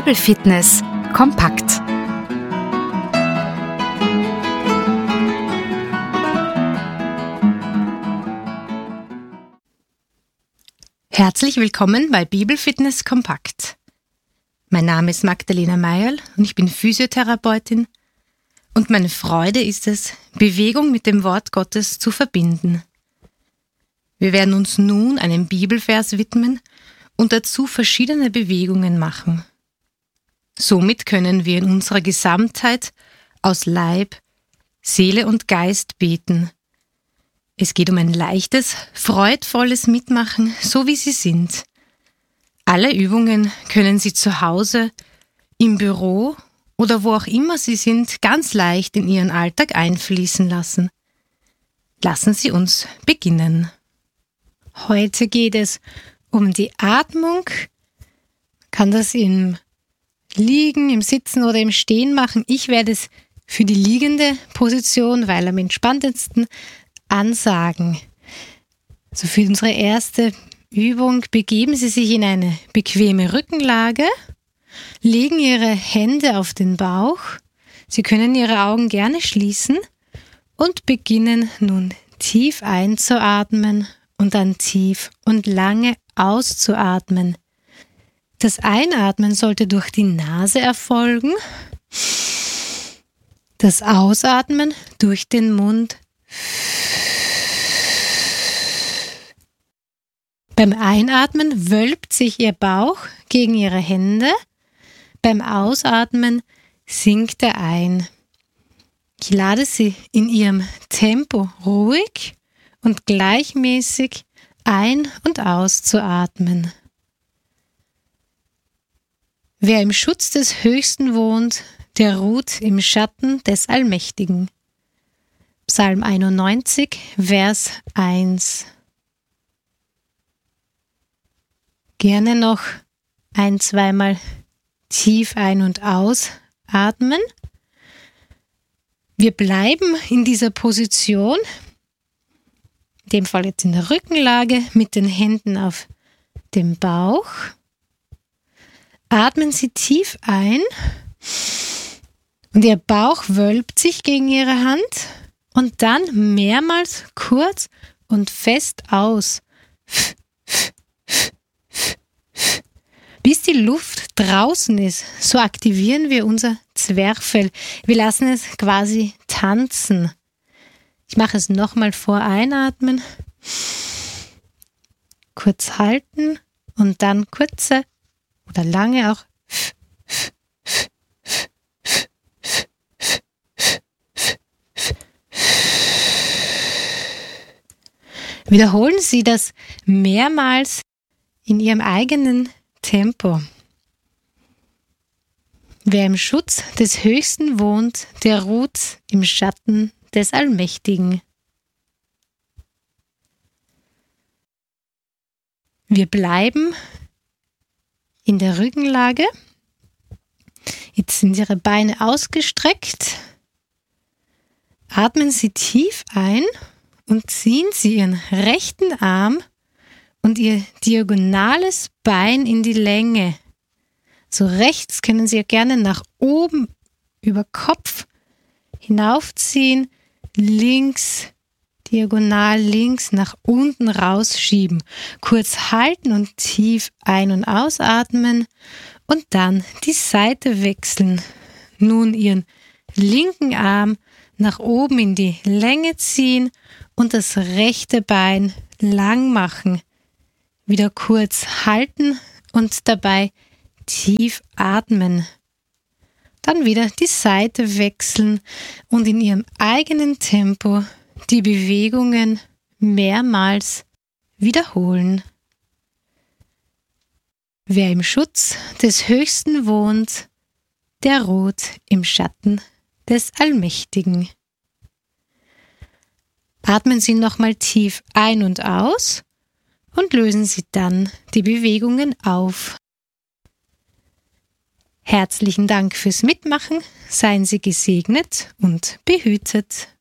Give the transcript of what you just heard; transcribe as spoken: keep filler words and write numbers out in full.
Bibelfitness kompakt. Herzlich willkommen bei Bibelfitness kompakt. Mein Name ist Magdalena Meierl und ich bin Physiotherapeutin und meine Freude ist es, Bewegung mit dem Wort Gottes zu verbinden. Wir werden uns nun einem Bibelvers widmen und dazu verschiedene Bewegungen machen. Somit können wir in unserer Gesamtheit aus Leib, Seele und Geist beten. Es geht um ein leichtes, freudvolles Mitmachen, so wie Sie sind. Alle Übungen können Sie zu Hause, im Büro oder wo auch immer Sie sind, ganz leicht in Ihren Alltag einfließen lassen. Lassen Sie uns beginnen. Heute geht es um die Atmung. Man kann das im Liegen, im Sitzen oder im Stehen machen. Ich werde es für die liegende Position, weil am entspanntesten, ansagen. So für unsere erste Übung begeben Sie sich in eine bequeme Rückenlage, legen Ihre Hände auf den Bauch. Sie können Ihre Augen gerne schließen und beginnen nun tief einzuatmen und dann tief und lange auszuatmen. Das Einatmen sollte durch die Nase erfolgen, das Ausatmen durch den Mund. Beim Einatmen wölbt sich Ihr Bauch gegen Ihre Hände, beim Ausatmen sinkt er ein. Ich lade Sie in Ihrem Tempo ruhig und gleichmäßig ein- und auszuatmen. Wer im Schutz des Höchsten wohnt, der ruht im Schatten des Allmächtigen. Psalm einundneunzig, Vers eins. Gerne noch ein-, zweimal tief ein- und ausatmen. Wir bleiben in dieser Position, in dem Fall jetzt in der Rückenlage, mit den Händen auf dem Bauch. Atmen Sie tief ein und Ihr Bauch wölbt sich gegen Ihre Hand und dann mehrmals kurz und fest aus. Bis die Luft draußen ist, so aktivieren wir unser Zwerchfell. Wir lassen es quasi tanzen. Ich mache es nochmal vor, einatmen, kurz halten und dann kurze oder lange auch. Wiederholen Sie das mehrmals in Ihrem eigenen Tempo. Wer im Schutz des Höchsten wohnt, der ruht im Schatten des Allmächtigen. Wir bleiben in der Rückenlage. Jetzt sind Ihre Beine ausgestreckt. Atmen Sie tief ein und ziehen Sie Ihren rechten Arm und Ihr diagonales Bein in die Länge. So rechts können Sie gerne nach oben über Kopf hinaufziehen, links, diagonal links nach unten rausschieben. Kurz halten und tief ein- und ausatmen und dann die Seite wechseln. Nun Ihren linken Arm nach oben in die Länge ziehen und das rechte Bein lang machen. Wieder kurz halten und dabei tief atmen. Dann wieder die Seite wechseln und in Ihrem eigenen Tempo die Bewegungen mehrmals wiederholen. Wer im Schutz des Höchsten wohnt, der ruht im Schatten des Allmächtigen. Atmen Sie nochmal tief ein und aus und lösen Sie dann die Bewegungen auf. Herzlichen Dank fürs Mitmachen, seien Sie gesegnet und behütet.